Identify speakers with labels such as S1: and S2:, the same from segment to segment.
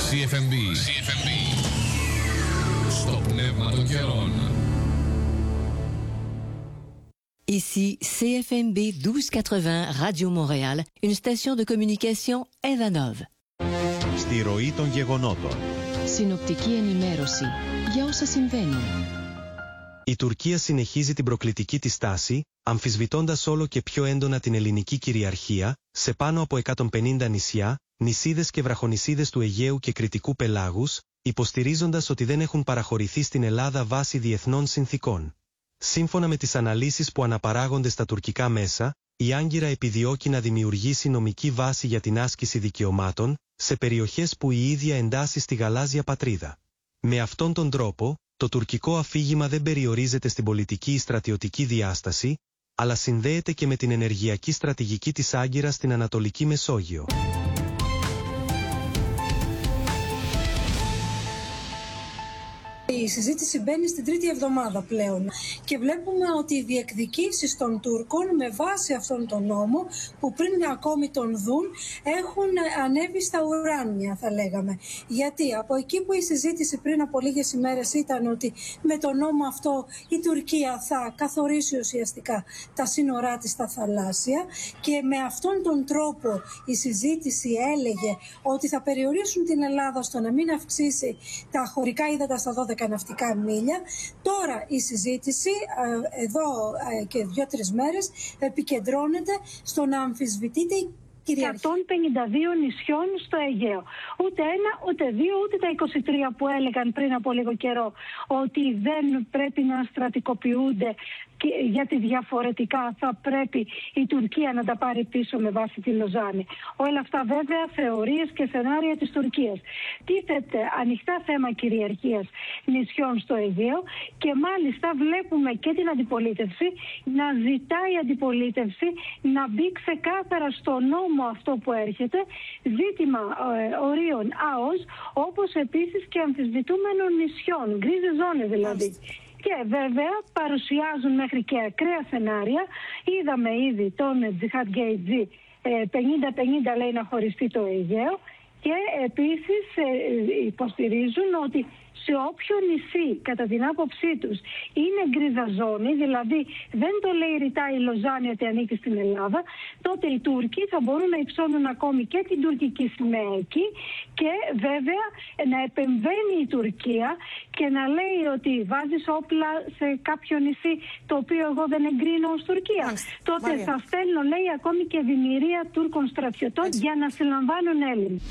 S1: CFMB. Στο πνεύμα των καιρών.
S2: Ici CFMB 1280 Radio Montréal, une station de communication Evanov.
S3: Στη ροή των γεγονότων.
S4: Συνοπτική ενημέρωση για όσα συμβαίνουν.
S3: Η Τουρκία συνεχίζει την προκλητική της στάση, αμφισβητώντας όλο και πιο έντονα την ελληνική κυριαρχία, σε πάνω από 150 νησιά, νησίδες και βραχονησίδες του Αιγαίου και Κρητικού πελάγους, υποστηρίζοντας ότι δεν έχουν παραχωρηθεί στην Ελλάδα βάσει διεθνών συνθηκών. Σύμφωνα με τις αναλύσεις που αναπαράγονται στα τουρκικά μέσα, η Άγκυρα επιδιώκει να δημιουργήσει νομική βάση για την άσκηση δικαιωμάτων, σε περιοχές που η ίδια εντάσσει στη γαλάζια πατρίδα. Με αυτόν τον τρόπο, το τουρκικό αφήγημα δεν περιορίζεται στην πολιτική ή στρατιωτική διάσταση, αλλά συνδέεται και με την ενεργειακή στρατηγική της Άγκυρας στην Ανατολική Μεσόγειο.
S5: Η συζήτηση μπαίνει στην τρίτη εβδομάδα πλέον και βλέπουμε ότι οι διεκδικήσεις των Τούρκων με βάση αυτόν τον νόμο που πριν ακόμη τον δουν έχουν ανέβει στα ουράνια, θα λέγαμε. Γιατί από εκεί που η συζήτηση πριν από λίγες ημέρες ήταν ότι με τον νόμο αυτό η Τουρκία θα καθορίσει ουσιαστικά τα σύνορά της στα θαλάσσια και με αυτόν τον τρόπο η συζήτηση έλεγε ότι θα περιορίσουν την Ελλάδα στο να μην αυξήσει τα χωρικά ύδατα στα 12 ναυτικά μίλια. Τώρα η συζήτηση εδώ και 2-3 μέρες επικεντρώνεται στο να αμφισβητείται η κυριαρχία.
S6: 152 νησιών στο Αιγαίο. Ούτε ένα, ούτε δύο, ούτε τα 23 που έλεγαν πριν από λίγο καιρό ότι δεν πρέπει να στρατικοποιούνται γιατί διαφορετικά θα πρέπει η Τουρκία να τα πάρει πίσω με βάση τη Λοζάνη. Όλα αυτά βέβαια θεωρίες και σενάρια της Τουρκίας. Τίθεται ανοιχτά θέμα κυριαρχίας νησιών στο Αιγαίο και μάλιστα βλέπουμε και την αντιπολίτευση να ζητάει η αντιπολίτευση να μπει ξεκάθαρα στο νόμο αυτό που έρχεται, ζήτημα ορίων ΑΟΣ, όπως επίσης και αμφισβητούμενων νησιών, γκρίζες ζώνες δηλαδή. Και βέβαια παρουσιάζουν μέχρι και ακραία σενάρια. Είδαμε ήδη τον Τζιχάντ Γκέιτζι 50-50 λέει να χωριστεί το Αιγαίο και επίσης υποστηρίζουν ότι σε όποιο νησί κατά την άποψή τους είναι γκρίζα ζώνη, δηλαδή δεν το λέει ρητά η Λοζάνη ότι ανήκει στην Ελλάδα, τότε οι Τούρκοι θα μπορούν να υψώνουν ακόμη και την τουρκική σημαία εκεί και βέβαια να επεμβαίνει η Τουρκία και να λέει ότι βάζεις όπλα σε κάποιο νησί το οποίο εγώ δεν εγκρίνω ως Τουρκία. Τότε θα στέλνω, λέει, ακόμη και δημιουργία Τούρκων στρατιωτών για να συλλαμβάνουν Έλληνες.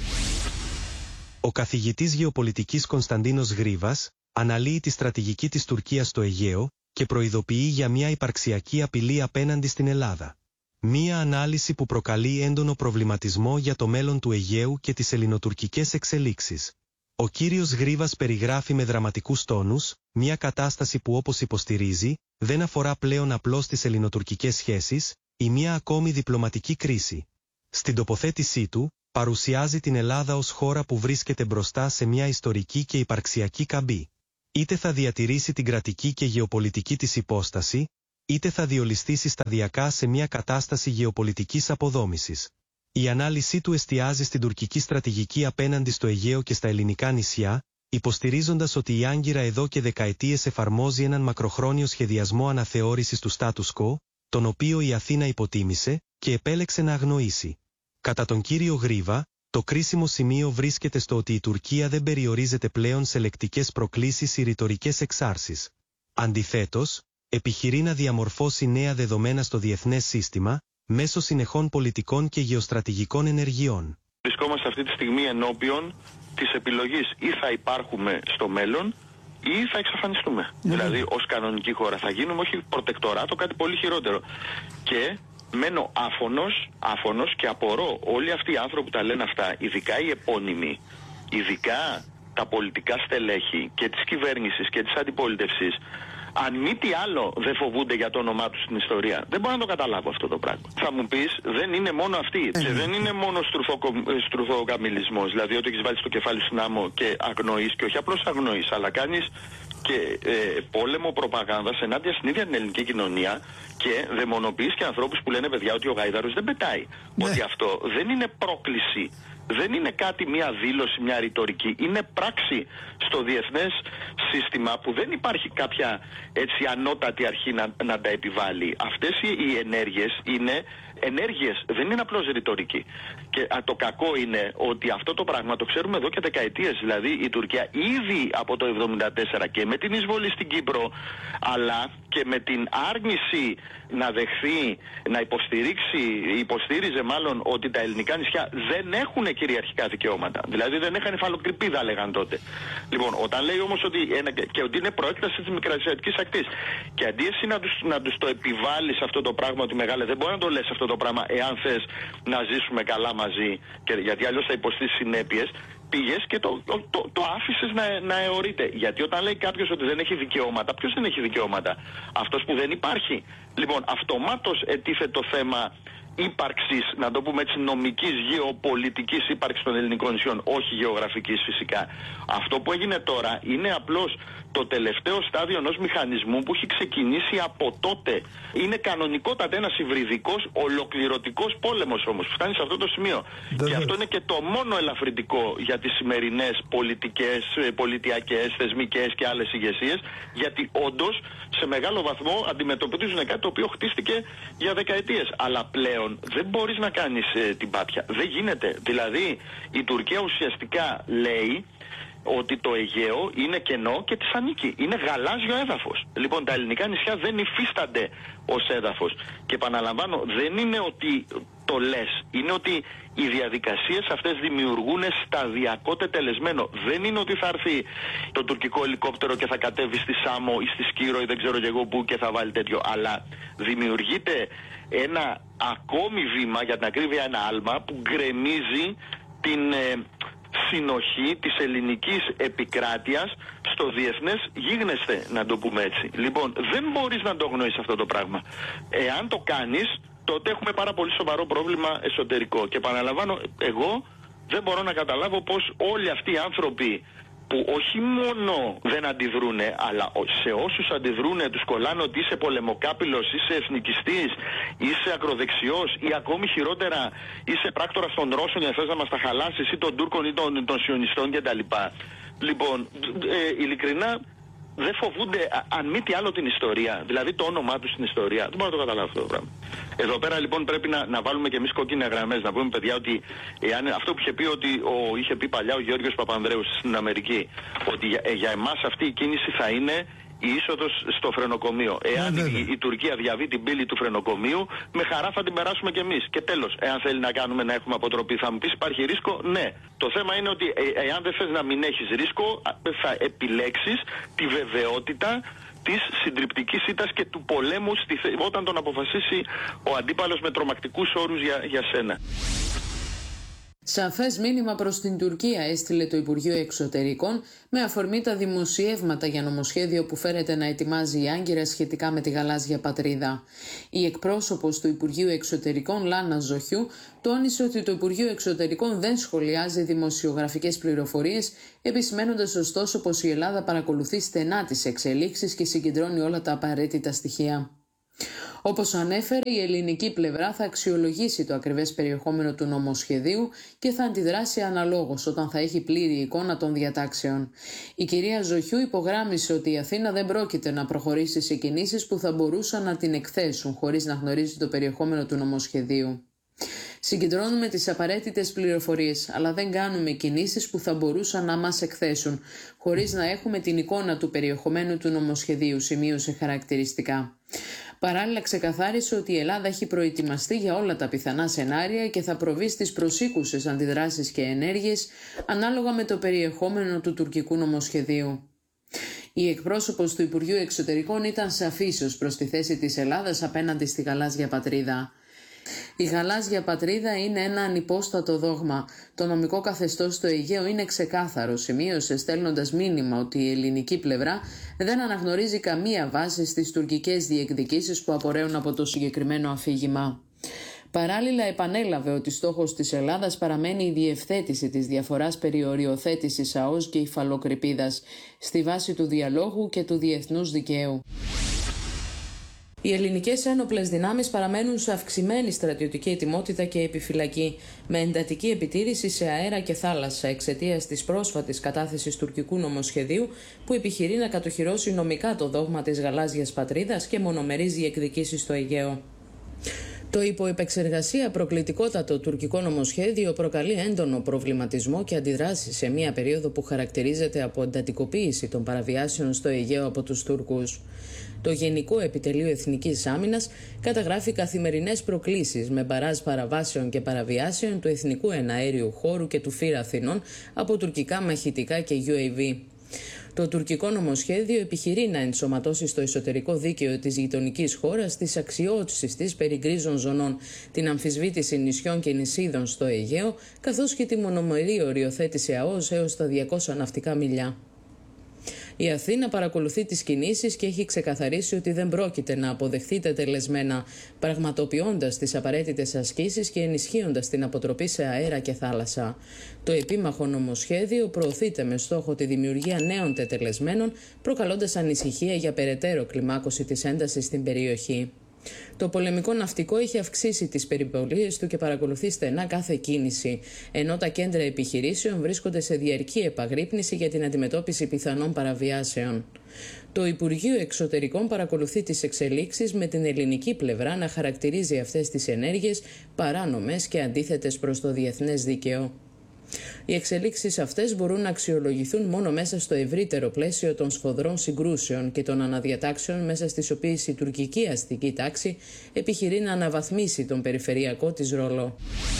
S3: Ο καθηγητής γεωπολιτικής Κωνσταντίνος Γρίβας αναλύει τη στρατηγική της Τουρκίας στο Αιγαίο και προειδοποιεί για μια υπαρξιακή απειλή απέναντι στην Ελλάδα. Μία ανάλυση που προκαλεί έντονο προβληματισμό για το μέλλον του Αιγαίου και τις ελληνοτουρκικές εξελίξεις. Ο κύριος Γρίβας περιγράφει με δραματικούς τόνους μια κατάσταση που, όπως υποστηρίζει, δεν αφορά πλέον απλώς τις ελληνοτουρκικές σχέσεις ή μια ακόμη διπλωματική κρίση. Στην τοποθέτησή του, παρουσιάζει την Ελλάδα ως χώρα που βρίσκεται μπροστά σε μια ιστορική και υπαρξιακή καμπή. Είτε θα διατηρήσει την κρατική και γεωπολιτική της υπόσταση, είτε θα διολιστήσει σταδιακά σε μια κατάσταση γεωπολιτικής αποδόμησης. Η ανάλυση του εστιάζει στην τουρκική στρατηγική απέναντι στο Αιγαίο και στα ελληνικά νησιά, υποστηρίζοντας ότι η Άγκυρα εδώ και δεκαετίες εφαρμόζει έναν μακροχρόνιο σχεδιασμό αναθεώρησης του status quo, τον οποίο η Αθήνα υποτίμησε και επέλεξε να αγνοήσει. Κατά τον κύριο Γρίβα, το κρίσιμο σημείο βρίσκεται στο ότι η Τουρκία δεν περιορίζεται πλέον σε λεκτικές προκλήσεις ή ρητορικές εξάρσεις. Αντιθέτως, επιχειρεί να διαμορφώσει νέα δεδομένα στο διεθνές σύστημα, μέσω συνεχών πολιτικών και γεωστρατηγικών ενεργειών.
S7: Βρισκόμαστε αυτή τη στιγμή ενώπιον της επιλογής ή θα υπάρχουμε στο μέλλον ή θα εξαφανιστούμε. Δηλαδή, ως κανονική χώρα θα γίνουμε, όχι προτεκτοράτο, κάτι πολύ χειρότερο. Και μένω άφωνος και απορώ όλοι αυτοί οι άνθρωποι που τα λένε αυτά, ειδικά οι επώνυμοι, ειδικά τα πολιτικά στελέχη και της κυβέρνησης και της αντιπολίτευσης, αν μη τι άλλο δεν φοβούνται για το όνομά τους στην ιστορία. Δεν μπορώ να το καταλάβω αυτό το πράγμα. Θα μου πεις, δεν είναι μόνο αυτή και δεν είναι μόνο στρουφοκαμιλισμός, δηλαδή ότι έχεις βάλει στο κεφάλι σου άμμο και αγνοείς, και όχι απλώς αγνοείς, αλλά κάνεις και πόλεμο προπαγάνδας ενάντια στην ίδια την ελληνική κοινωνία και δαιμονοποιείς και ανθρώπους που λένε, παιδιά, ότι ο Γάιδαρος δεν πετάει. Ότι αυτό δεν είναι πρόκληση δεν είναι κάτι, μια δήλωση, μια ρητορική. Είναι πράξη στο διεθνές σύστημα που δεν υπάρχει κάποια έτσι ανώτατη αρχή να τα επιβάλλει. Αυτές οι ενέργειες είναι ενέργειες, δεν είναι απλώς ρητορική. Και το κακό είναι ότι αυτό το πράγμα το ξέρουμε εδώ και δεκαετίες. Δηλαδή η Τουρκία ήδη από το 1974 και με την εισβολή στην Κύπρο, αλλά και με την άρνηση να δεχθεί, να υποστήριζε μάλλον ότι τα ελληνικά νησιά δεν έχουν κυριαρχικά δικαιώματα. Δηλαδή δεν είχαν υφαλοκρηπίδα, λέγαν τότε. Λοιπόν, όταν λέει όμως ότι είναι προέκταση της Μικρασιατικής ακτής και αντί εσύ να τους το επιβάλλεις αυτό το πράγμα, ότι μεγάλε, δεν μπορεί να το λες αυτό το πράγμα εάν θες να ζήσουμε καλά μαζί, γιατί αλλιώς θα υποστείς συνέπειες. Πήγες και το άφησες να αιωρείται. Γιατί όταν λέει κάποιος ότι δεν έχει δικαιώματα, ποιος δεν έχει δικαιώματα? Αυτός που δεν υπάρχει. Λοιπόν, αυτομάτως ετίθεται το θέμα ύπαρξης, να το πούμε έτσι, νομικής, γεωπολιτικής ύπαρξης των ελληνικών νησιών, όχι γεωγραφικής φυσικά. Αυτό που έγινε τώρα είναι απλώς το τελευταίο στάδιο ενός μηχανισμού που έχει ξεκινήσει από τότε. Είναι κανονικότατα ένας υβριδικός ολοκληρωτικός πόλεμος όμως, που φτάνει σε αυτό το σημείο. Και αυτό είναι και το μόνο ελαφρυντικό για τις σημερινές πολιτικές, πολιτιακές, θεσμικές και άλλες ηγεσίες, γιατί όντως σε μεγάλο βαθμό αντιμετωπίζουν κάτι το οποίο χτίστηκε για δεκαετίες. Αλλά πλέον δεν μπορείς να κάνεις την πάπια. Δεν γίνεται. Δηλαδή η Τουρκία ουσιαστικά λέει ότι το Αιγαίο είναι κενό και της ανήκει. Είναι γαλάζιο έδαφος. Λοιπόν, τα ελληνικά νησιά δεν υφίστανται ως έδαφος. Και επαναλαμβάνω, δεν είναι ότι το λες. Είναι ότι οι διαδικασίες αυτές δημιουργούν σταδιακό τετελεσμένο. Δεν είναι ότι θα έρθει το τουρκικό ελικόπτερο και θα κατέβει στη Σάμο ή στη Σκύρο ή δεν ξέρω και εγώ πού και θα βάλει τέτοιο. Αλλά δημιουργείται ένα ακόμη βήμα, για την ακρίβεια ένα άλμα, που γκρεμίζει την συνοχή της ελληνικής επικράτειας στο διεθνές γίγνεσθε, να το πούμε έτσι. Λοιπόν, δεν μπορείς να το γνωρίσεις αυτό το πράγμα. Εάν το κάνεις, τότε έχουμε πάρα πολύ σοβαρό πρόβλημα εσωτερικό. Και επαναλαμβάνω, εγώ δεν μπορώ να καταλάβω πως όλοι αυτοί οι άνθρωποι που όχι μόνο δεν αντιδρούνε, αλλά σε όσους αντιδρούνε τους κολλάνε ότι είσαι πολεμοκάπηλος, είσαι εθνικιστής, είσαι ακροδεξιός ή ακόμη χειρότερα είσαι πράκτορας των Ρώσων για να θες να μας τα χαλάσεις, ή των Τούρκων ή των Σιωνιστών κτλ. Λοιπόν, ειλικρινά δεν φοβούνται αν μη τι άλλο την ιστορία, δηλαδή το όνομά τους στην ιστορία. Δεν μπορώ να το καταλάβω αυτό το πράγμα. Εδώ πέρα λοιπόν πρέπει να βάλουμε και εμείς κόκκινες γραμμές, να πούμε παιδιά ότι αυτό που είχε πει παλιά ο Γιώργος Παπανδρέου στην Αμερική, ότι για εμάς αυτή η κίνηση θα είναι η είσοδος στο φρενοκομείο. Εάν η Τουρκία διαβεί την πύλη του φρενοκομείου, με χαρά θα την περάσουμε κι εμείς. Και τέλος, εάν θέλει να έχουμε αποτροπή, θα μου πεις υπάρχει ρίσκο? Ναι. Το θέμα είναι ότι εάν δεν θες να μην έχεις ρίσκο, θα επιλέξεις τη βεβαιότητα της συντριπτικής ήττας και του πολέμου όταν τον αποφασίσει ο αντίπαλος με τρομακτικούς όρους για σένα.
S8: Σαφές μήνυμα προς την Τουρκία έστειλε το Υπουργείο Εξωτερικών με αφορμή τα δημοσιεύματα για νομοσχέδιο που φέρεται να ετοιμάζει η Άγκυρα σχετικά με τη γαλάζια πατρίδα. Η εκπρόσωπος του Υπουργείου Εξωτερικών, Λάνα Ζοχιού, τόνισε ότι το Υπουργείο Εξωτερικών δεν σχολιάζει δημοσιογραφικές πληροφορίες, επισημένοντας ωστόσο πως η Ελλάδα παρακολουθεί στενά τις εξελίξεις και συγκεντρώνει όλα τα απαραίτητα στοιχεία. Όπως ανέφερε, η ελληνική πλευρά θα αξιολογήσει το ακριβές περιεχόμενο του νομοσχεδίου και θα αντιδράσει αναλόγως όταν θα έχει πλήρη εικόνα των διατάξεων. Η κυρία Ζοχιού υπογράμμισε ότι η Αθήνα δεν πρόκειται να προχωρήσει σε κινήσεις που θα μπορούσαν να την εκθέσουν χωρίς να γνωρίζει το περιεχόμενο του νομοσχεδίου. Συγκεντρώνουμε τις απαραίτητες πληροφορίες, αλλά δεν κάνουμε κινήσεις που θα μπορούσαν να μας εκθέσουν, χωρίς να έχουμε την εικόνα του περιεχομένου του νομοσχεδίου, σημείωσε χαρακτηριστικά. Παράλληλα ξεκαθάρισε ότι η Ελλάδα έχει προετοιμαστεί για όλα τα πιθανά σενάρια και θα προβεί στις προσήκουσες αντιδράσεις και ενέργειες ανάλογα με το περιεχόμενο του τουρκικού νομοσχεδίου. Η εκπρόσωπος του Υπουργείου Εξωτερικών ήταν σαφής ως προς τη θέση της Ελλάδας απέναντι στη γαλάζια πατρίδα. Η γαλάζια πατρίδα είναι ένα ανυπόστατο δόγμα. Το νομικό καθεστώς στο Αιγαίο είναι ξεκάθαρο, σημείωσε στέλνοντας μήνυμα ότι η ελληνική πλευρά δεν αναγνωρίζει καμία βάση στις τουρκικές διεκδικήσεις που απορρέουν από το συγκεκριμένο αφήγημα. Παράλληλα επανέλαβε ότι στόχος της Ελλάδας παραμένει η διευθέτηση της διαφοράς περί οριοθέτησης ΑΟΣ και υφαλοκρηπίδας στη βάση του διαλόγου και του διεθνούς δικαίου. Οι ελληνικές ένοπλες δυνάμεις παραμένουν σε αυξημένη στρατιωτική ετοιμότητα και επιφυλακή, με εντατική επιτήρηση σε αέρα και θάλασσα εξαιτίας της πρόσφατης κατάθεσης τουρκικού νομοσχεδίου που επιχειρεί να κατοχυρώσει νομικά το δόγμα της γαλάζιας πατρίδας και μονομερείς διεκδικήσεις στο Αιγαίο. Το υποεπεξεργασία προκλητικότατο τουρκικό νομοσχέδιο προκαλεί έντονο προβληματισμό και αντιδράσεις σε μια περίοδο που χαρακτηρίζεται από εντατικοποίηση των παραβιάσεων στο Αιγαίο από τους Τούρκους. Το Γενικό Επιτελείο Εθνικής Άμυνας καταγράφει καθημερινές προκλήσεις με μπαράζ παραβάσεων και παραβιάσεων του εθνικού εναέριου χώρου και του Φύρ Αθηνών από τουρκικά μαχητικά και UAV. Το τουρκικό νομοσχέδιο επιχειρεί να ενσωματώσει στο εσωτερικό δίκαιο της γειτονικής χώρας τις αξιώσεις της περί γκρίζων ζωνών, την αμφισβήτηση νησιών και νησίδων στο Αιγαίο, καθώς και τη μονομερή οριοθέτηση ΑΟΣ έως τα 200 ναυτικά μιλιά. Η Αθήνα παρακολουθεί τις κινήσεις και έχει ξεκαθαρίσει ότι δεν πρόκειται να αποδεχθεί τετελεσμένα, πραγματοποιώντας τις απαραίτητες ασκήσεις και ενισχύοντας την αποτροπή σε αέρα και θάλασσα. Το επίμαχο νομοσχέδιο προωθείται με στόχο τη δημιουργία νέων τετελεσμένων, προκαλώντας ανησυχία για περαιτέρω κλιμάκωση της έντασης στην περιοχή. Το πολεμικό ναυτικό έχει αυξήσει τις περιπολίες του και παρακολουθεί στενά κάθε κίνηση, ενώ τα κέντρα επιχειρήσεων βρίσκονται σε διαρκή επαγρύπνηση για την αντιμετώπιση πιθανών παραβιάσεων. Το Υπουργείο Εξωτερικών παρακολουθεί τις εξελίξεις, με την ελληνική πλευρά να χαρακτηρίζει αυτές τις ενέργειες παράνομες και αντίθετες προς το διεθνές δίκαιο. Οι εξελίξεις αυτές μπορούν να αξιολογηθούν μόνο μέσα στο ευρύτερο πλαίσιο των σφοδρών συγκρούσεων και των αναδιατάξεων μέσα στις οποίες η τουρκική αστική τάξη επιχειρεί να αναβαθμίσει τον περιφερειακό της ρόλο.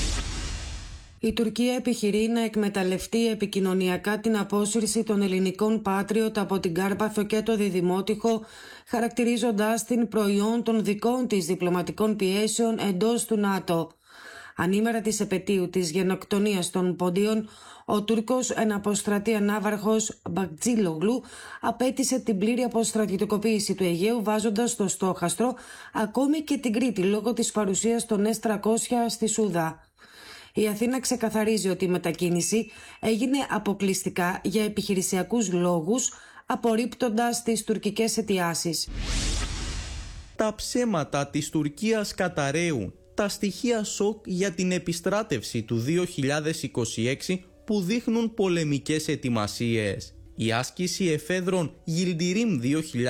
S9: Η Τουρκία επιχειρεί να εκμεταλλευτεί επικοινωνιακά την απόσυρση των ελληνικών Patriot από την Κάρπαθο και το Διδημότυχο, χαρακτηρίζοντας την προϊόν των δικών της διπλωματικών πιέσεων εντός του ΝΑΤΟ. Ανήμερα της επετείου της γενοκτονίας των Ποντίων, ο Τούρκος εναποστρατεία ναύαρχος Μπακτζίλογλου απέτησε την πλήρη αποστρατιωτικοποίηση του Αιγαίου, βάζοντας στο στόχαστρο ακόμη και την Κρήτη λόγω της παρουσίας των S-300 στη Σούδα. Η Αθήνα ξεκαθαρίζει ότι η μετακίνηση έγινε αποκλειστικά για επιχειρησιακούς λόγους, απορρίπτοντας τις τουρκικές αιτιάσεις.
S10: Τα ψέματα της Τουρκίας καταραίουν. Τα στοιχεία σοκ για την επιστράτευση του 2026 που δείχνουν πολεμικές ετοιμασίες. Η άσκηση εφέδρων Yildirim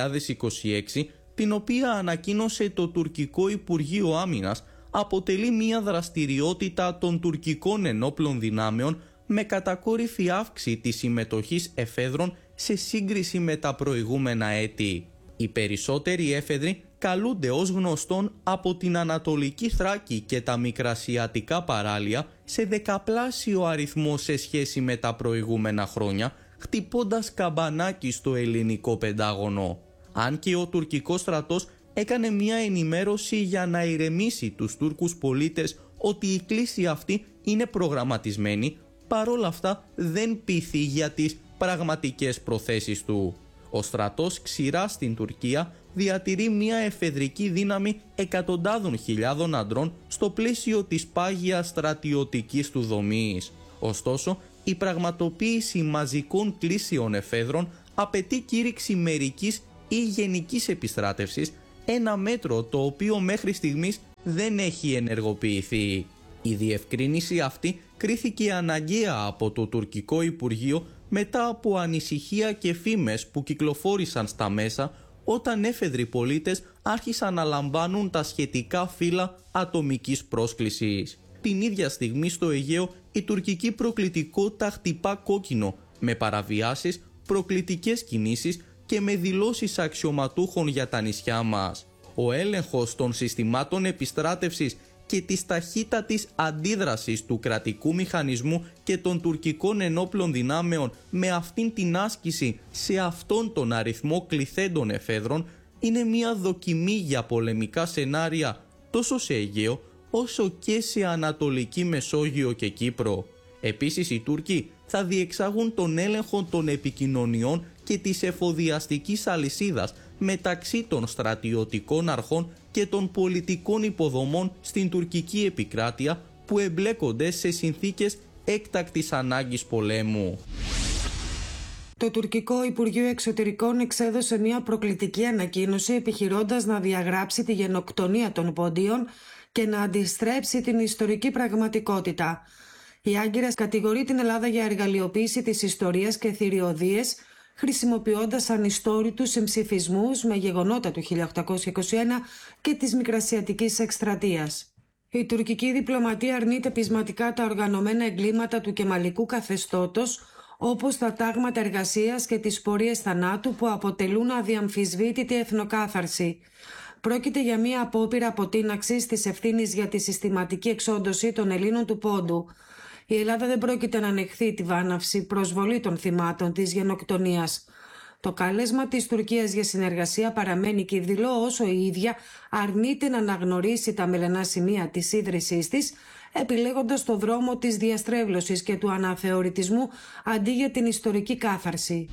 S10: 2026, την οποία ανακοίνωσε το τουρκικό Υπουργείο Άμυνας, αποτελεί μια δραστηριότητα των τουρκικών ενόπλων δυνάμεων με κατακόρυφη αύξηση της συμμετοχής εφέδρων σε σύγκριση με τα προηγούμενα έτη. Οι περισσότεροι έφεδροι καλούνται ως γνωστόν από την Ανατολική Θράκη και τα μικρασιατικά παράλια σε δεκαπλάσιο αριθμό σε σχέση με τα προηγούμενα χρόνια, χτυπώντας καμπανάκι στο ελληνικό Πεντάγωνο. Αν και ο τουρκικός στρατός έκανε μια ενημέρωση για να ηρεμήσει τους Τούρκους πολίτες ότι η κλήση αυτή είναι προγραμματισμένη, παρόλα αυτά δεν πείθει για τις πραγματικές προθέσεις του. Ο στρατός ξηρά στην Τουρκία διατηρεί μια εφεδρική δύναμη εκατοντάδων χιλιάδων αντρών στο πλαίσιο της πάγιας στρατιωτικής του δομής. Ωστόσο, η πραγματοποίηση μαζικών κλήσεων εφέδρων απαιτεί κήρυξη μερικής ή γενικής επιστράτευσης, ένα μέτρο το οποίο μέχρι στιγμής δεν έχει ενεργοποιηθεί. Η διευκρίνηση αυτή κρίθηκε αναγκαία από το τουρκικό Υπουργείο μετά από ανησυχία και φήμες που κυκλοφόρησαν στα μέσα όταν έφεδροι πολίτες άρχισαν να λαμβάνουν τα σχετικά φύλλα ατομικής πρόσκλησης. Την ίδια στιγμή στο Αιγαίο η τουρκική προκλητικότητα χτυπά κόκκινο με παραβιάσεις, προκλητικές κινήσεις και με δηλώσεις αξιωματούχων για τα νησιά μας. Ο έλεγχος των συστημάτων επιστράτευσης και της ταχύτατης αντίδρασης του κρατικού μηχανισμού και των τουρκικών ενόπλων δυνάμεων με αυτήν την άσκηση σε αυτόν τον αριθμό κληθέντων εφέδρων είναι μια δοκιμή για πολεμικά σενάρια τόσο σε Αιγαίο όσο και σε Ανατολική Μεσόγειο και Κύπρο. Επίσης οι Τούρκοι θα διεξάγουν τον έλεγχο των επικοινωνιών και της εφοδιαστικής αλυσίδας μεταξύ των στρατιωτικών αρχών και των πολιτικών υποδομών στην τουρκική επικράτεια που εμπλέκονται σε συνθήκες έκτακτης ανάγκης πολέμου.
S9: Το τουρκικό Υπουργείο Εξωτερικών εξέδωσε μια προκλητική ανακοίνωση επιχειρώντας να διαγράψει τη γενοκτονία των πόντιων και να αντιστρέψει την ιστορική πραγματικότητα. Η Άγκυρας κατηγορεί την Ελλάδα για εργαλειοποίηση της ιστορίας και θηριωδίες, χρησιμοποιώντας ανιστόρητους συμψηφισμούς με γεγονότα του 1821 και της Μικρασιατικής εκστρατείας. Η τουρκική διπλωματία αρνείται πεισματικά τα οργανωμένα εγκλήματα του κεμαλικού καθεστώτος, όπως τα τάγματα εργασίας και τις πορείες θανάτου που αποτελούν αδιαμφισβήτητη εθνοκάθαρση. Πρόκειται για μια απόπειρα αποτείναξης της ευθύνης για τη συστηματική εξόντωση των Ελλήνων του Πόντου. Η Ελλάδα δεν πρόκειται να ανεχθεί τη βάναυση προσβολή των θυμάτων της γενοκτονίας. Το κάλεσμα της Τουρκίας για συνεργασία παραμένει κυδηλό όσο η ίδια αρνείται να αναγνωρίσει τα μελανά σημεία της ίδρυσής της, επιλέγοντας το δρόμο της διαστρέβλωσης και του αναθεωρητισμού αντί για την ιστορική κάθαρση.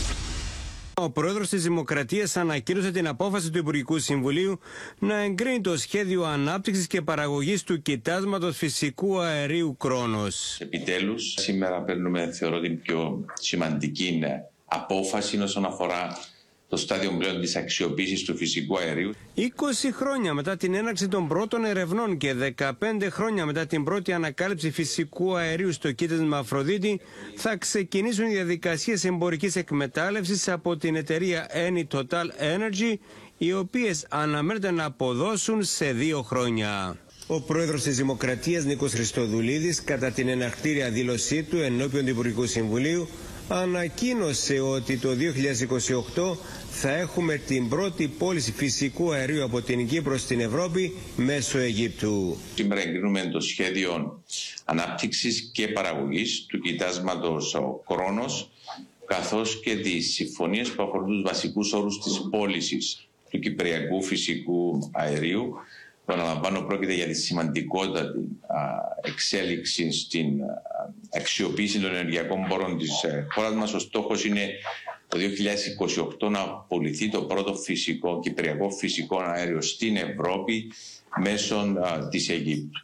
S11: Ο πρόεδρος της Δημοκρατίας ανακοίνωσε την απόφαση του Υπουργικού Συμβουλίου να εγκρίνει το σχέδιο ανάπτυξης και παραγωγής του κοιτάσματος φυσικού αερίου Κρόνος.
S12: Επιτέλους, σήμερα παίρνουμε, θεωρώ, την πιο σημαντική απόφαση όσον αφορά το στάδιο πλέον της αξιοποίησης του φυσικού αερίου.
S11: 20 χρόνια μετά την έναρξη των πρώτων ερευνών και 15 χρόνια μετά την πρώτη ανακάλυψη φυσικού αερίου στο κοίτασμα Αφροδίτη, θα ξεκινήσουν οι διαδικασίες εμπορικής εκμετάλλευσης από την εταιρεία Eni Total Energy, οι οποίες αναμένεται να αποδώσουν σε 2 χρόνια. Ο πρόεδρος της Δημοκρατίας Νίκος Χριστοδουλίδης, κατά την εναρκτήρια δήλωσή του ενώπιον του Υπουργικού Συμβουλίου, ανακοίνωσε ότι το 2028 θα έχουμε την πρώτη πώληση φυσικού αερίου από την Κύπρο στην Ευρώπη μέσω Αιγύπτου.
S12: Σήμερα εγκρίνουμε το σχέδιο ανάπτυξης και παραγωγής του κοιτάσματος Κρόνος, καθώς και τις συμφωνίες που αφορούν τους βασικούς όρους της πώλησης του κυπριακού φυσικού αερίου. Επαναλαμβάνω, πρόκειται για τη σημαντικότατη εξέλιξη στην αξιοποίηση των ενεργειακών πόρων της χώρας μας. Ο στόχος είναι το 2028 να πωληθεί το πρώτο κυπριακό φυσικό αέριο στην Ευρώπη μέσω της Αιγύπτου.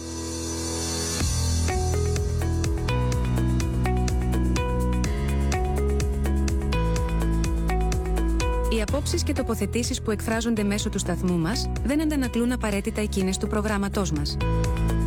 S13: Οι απόψεις και τοποθετήσεις που εκφράζονται μέσω του σταθμού μας δεν αντανακλούν απαραίτητα εκείνες του προγράμματός μας.